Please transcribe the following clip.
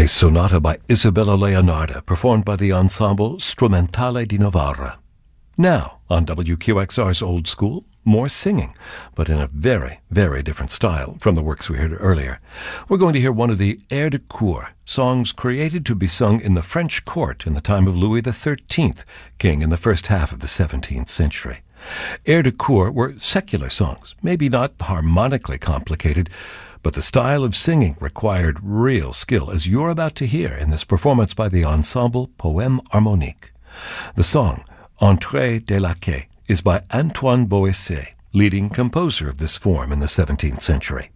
a sonata by Isabella Leonarda, performed by the Ensemble Strumentale di Novara. Now, on WQXR's Old School, more singing, but in a very, very different style from the works we heard earlier. We're going to hear one of the airs de cour, songs created to be sung in the French court in the time of Louis XIII, king in the first half of the 17th century. Airs de cour were secular songs, maybe not harmonically complicated, but the style of singing required real skill, as you're about to hear in this performance by the Ensemble Poème Harmonique. The song, Entrée de la Quai, is by Antoine Boesset, leading composer of this form in the 17th century.